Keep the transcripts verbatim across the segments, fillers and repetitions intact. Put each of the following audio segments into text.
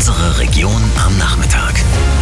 Unsere Region am Nachmittag.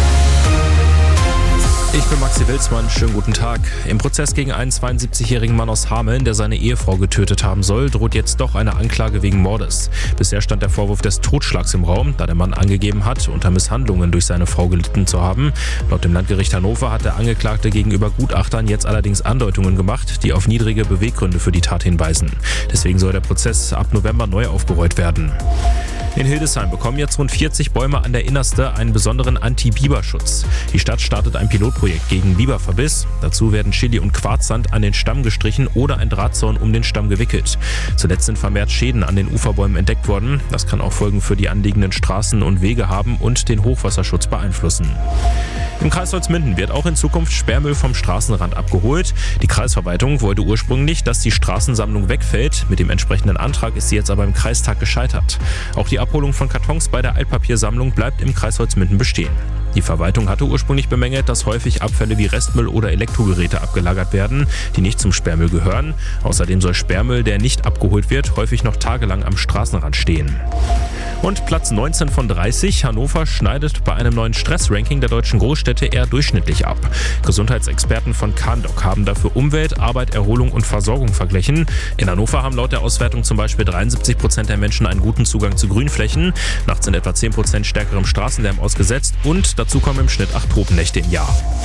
Ich bin Maxi Wilsmann, schönen guten Tag. Im Prozess gegen einen zweiundsiebzigjährigen Mann aus Hameln, der seine Ehefrau getötet haben soll, droht jetzt doch eine Anklage wegen Mordes. Bisher stand der Vorwurf des Totschlags im Raum, da der Mann angegeben hat, unter Misshandlungen durch seine Frau gelitten zu haben. Laut dem Landgericht Hannover hat der Angeklagte gegenüber Gutachtern jetzt allerdings Andeutungen gemacht, die auf niedrige Beweggründe für die Tat hinweisen. Deswegen soll der Prozess ab November neu aufgerollt werden. In Hildesheim bekommen jetzt rund vierzig Bäume an der Innerste einen besonderen Anti-Biberschutz. Die Stadt startet ein Pilotprojekt gegen Biberverbiss. Dazu werden Chili und Quarzsand an den Stamm gestrichen oder ein Drahtzaun um den Stamm gewickelt. Zuletzt sind vermehrt Schäden an den Uferbäumen entdeckt worden. Das kann auch Folgen für die anliegenden Straßen und Wege haben und den Hochwasserschutz beeinflussen. Im Kreis Holzminden wird auch in Zukunft Sperrmüll vom Straßenrand abgeholt. Die Kreisverwaltung wollte ursprünglich, dass die Straßensammlung wegfällt. Mit dem entsprechenden Antrag ist sie jetzt aber im Kreistag gescheitert. Auch die Abholung von Kartons bei der Altpapiersammlung bleibt im Kreis Holzminden bestehen. Die Verwaltung hatte ursprünglich bemängelt, dass häufig Abfälle wie Restmüll oder Elektrogeräte abgelagert werden, die nicht zum Sperrmüll gehören. Außerdem soll Sperrmüll, der nicht abgeholt wird, häufig noch tagelang am Straßenrand stehen. Und Platz neunzehn von dreißig. Hannover schneidet bei einem neuen Stressranking der deutschen Großstädte eher durchschnittlich ab. Gesundheitsexperten von Kahndok haben dafür Umwelt, Arbeit, Erholung und Versorgung verglichen. In Hannover haben laut der Auswertung zum Beispiel dreiundsiebzig Prozent der Menschen einen guten Zugang zu Grünflächen. Nachts sind etwa zehn Prozent stärkerem Straßenlärm ausgesetzt und dazu kommen im Schnitt acht Tropennächte im Jahr.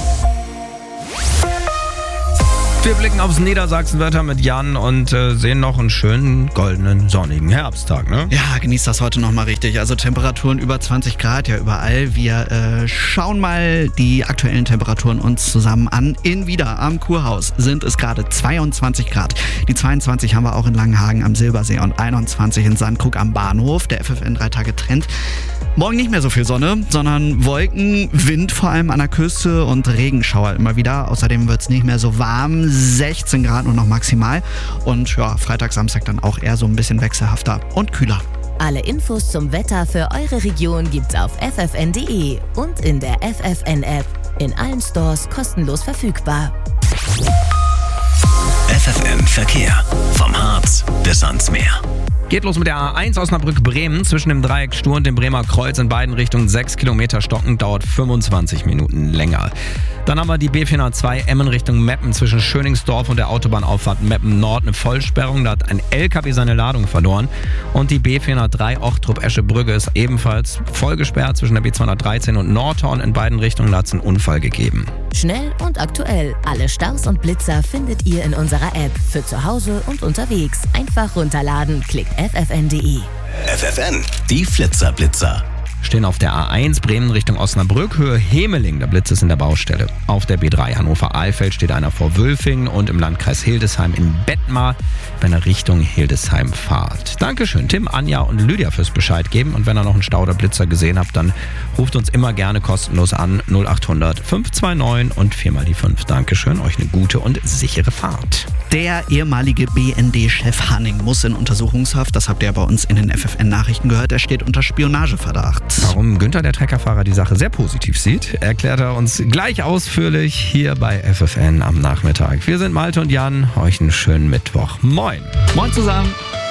Wir blicken aufs Niedersachsenwetter mit Jan und äh, sehen noch einen schönen, goldenen, sonnigen Herbsttag, ne? Ja, genießt das heute nochmal richtig. Also Temperaturen über zwanzig Grad, ja überall. Wir äh, schauen mal die aktuellen Temperaturen uns zusammen an. In Wieder am Kurhaus sind es gerade zweiundzwanzig Grad. Die zweiundzwanzig haben wir auch in Langenhagen am Silbersee und einundzwanzig in Sandkrug am Bahnhof. Der F F N drei Tage Trend. Morgen nicht mehr so viel Sonne, sondern Wolken, Wind vor allem an der Küste und Regenschauer immer wieder. Außerdem wird es nicht mehr so warm, sechzehn Grad nur noch maximal. Und ja, Freitag, Samstag dann auch eher so ein bisschen wechselhafter und kühler. Alle Infos zum Wetter für eure Region gibt's auf f f n punkt d e und in der F F N-App. In allen Stores kostenlos verfügbar. F F N Verkehr. Vom Harz bis ans Meer. Geht los mit der A eins Osnabrück-Bremen. Zwischen dem Dreieck Stur und dem Bremer Kreuz in beiden Richtungen sechs Kilometer stocken, dauert fünfundzwanzig Minuten länger. Dann haben wir die B vierhundertzwei Emmen Richtung Meppen zwischen Schöningsdorf und der Autobahnauffahrt Meppen Nord eine Vollsperrung. Da hat ein L K W seine Ladung verloren. Und die B vierhundertdrei Ochtrup-Eschebrügge ist ebenfalls voll gesperrt zwischen der B zweihundertdreizehn und Nordhorn. In beiden Richtungen hat es einen Unfall gegeben. Schnell und aktuell. Alle Staus und Blitzer findet ihr in unserer App. Für zu Hause und unterwegs. Einfach runterladen. Klickt f f n punkt d e. F F N, die Flitzer-Blitzer. Stehen auf der A eins Bremen Richtung Osnabrück, Höhe Hemeling, der Blitz ist in der Baustelle. Auf der B drei Hannover-Eilfeld steht einer vor Wülfingen und im Landkreis Hildesheim in Bettmar, wenn ihr Richtung Hildesheim fahrt. Dankeschön Tim, Anja und Lydia fürs Bescheid geben und wenn ihr noch einen Stau oder Blitzer gesehen habt, dann ruft uns immer gerne kostenlos an null acht hundert fünf zwei neun und viermal die fünf. Dankeschön, euch eine gute und sichere Fahrt. Der ehemalige B N D-Chef Hanning muss in Untersuchungshaft. Das habt ihr bei uns in den F F N-Nachrichten gehört. Er steht unter Spionageverdacht. Warum Günther, der Treckerfahrer, die Sache sehr positiv sieht, erklärt er uns gleich ausführlich hier bei F F N am Nachmittag. Wir sind Malte und Jan. Euch einen schönen Mittwoch. Moin. Moin zusammen.